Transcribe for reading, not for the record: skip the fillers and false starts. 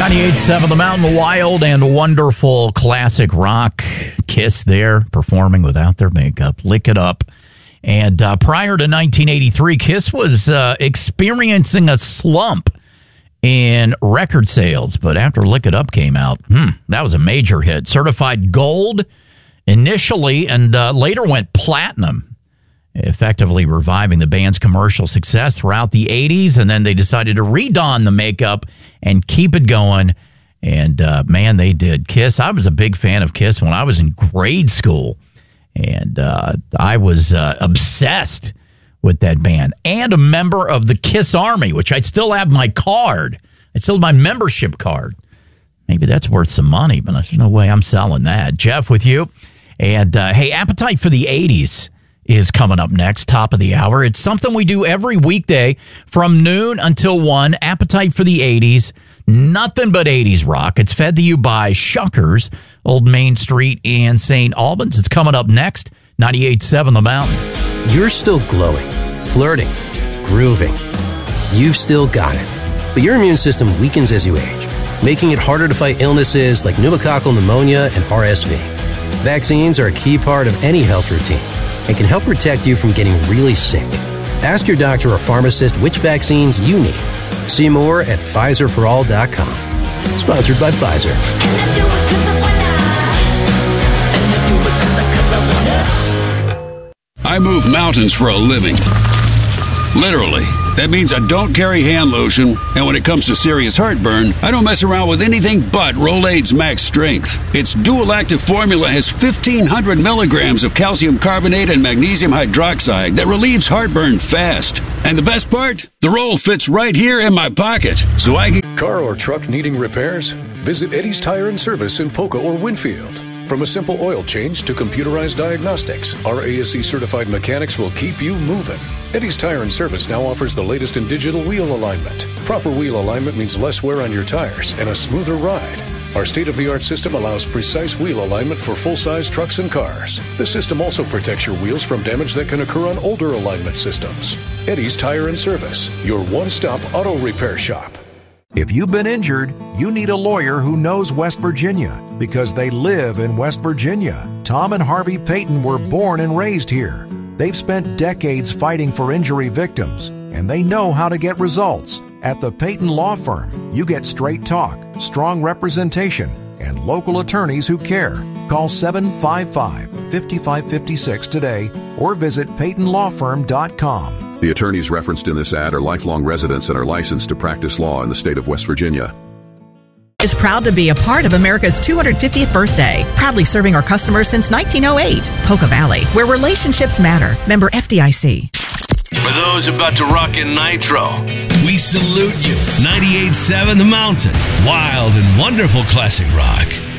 98.7 The Mountain, wild and wonderful classic rock. Kiss there, performing without their makeup. Lick It Up. And prior to 1983, Kiss was experiencing a slump in record sales. But after Lick It Up came out, that was a major hit. Certified gold initially, and later went platinum, effectively reviving the band's commercial success throughout the 80s. And then they decided to redon the makeup and keep it going. And, man, they did. Kiss, I was a big fan of Kiss when I was in grade school. And I was obsessed with that band. And a member of the Kiss Army, which I still have my card. I still have my membership card. Maybe that's worth some money, but there's no way I'm selling that. Jeff with you. And, hey, Appetite for the 80s is coming up next, top of the hour. It's something we do every weekday from noon until 1. Appetite for the 80s. Nothing but 80s rock. It's fed to you by Shuckers, Old Main Street in St. Albans. It's coming up next, 98.7 The Mountain. You're still glowing, flirting, grooving. You've still got it. But your immune system weakens as you age, making it harder to fight illnesses like pneumococcal pneumonia and RSV. Vaccines are a key part of any health routine and can help protect you from getting really sick. Ask your doctor or pharmacist which vaccines you need. See more at PfizerForAll.com. Sponsored by Pfizer. I move mountains for a living. Literally. That means I don't carry hand lotion, and when it comes to serious heartburn, I don't mess around with anything but Rolaids Max Strength. Its dual-active formula has 1,500 milligrams of calcium carbonate and magnesium hydroxide that relieves heartburn fast. And the best part? The roll fits right here in my pocket, so I can... Car or truck needing repairs? Visit Eddie's Tire and Service in Poca or Winfield. From a simple oil change to computerized diagnostics, our ASE-certified mechanics will keep you moving. Eddie's Tire and Service now offers the latest in digital wheel alignment. Proper wheel alignment means less wear on your tires and a smoother ride. Our state-of-the-art system allows precise wheel alignment for full-size trucks and cars. The system also protects your wheels from damage that can occur on older alignment systems. Eddie's Tire and Service, your one-stop auto repair shop. If you've been injured, you need a lawyer who knows West Virginia because they live in West Virginia. Tom and Harvey Payton were born and raised here. They've spent decades fighting for injury victims, and they know how to get results. At the Payton Law Firm, you get straight talk, strong representation, and local attorneys who care. Call 755-5556 today or visit PaytonLawFirm.com. The attorneys referenced in this ad are lifelong residents and are licensed to practice law in the state of West Virginia. Is proud to be a part of America's 250th birthday, proudly serving our customers since 1908. Poca Valley, where relationships matter. Member FDIC. For those about to rock in Nitro, we salute you. 98.7 The Mountain, wild and wonderful classic rock.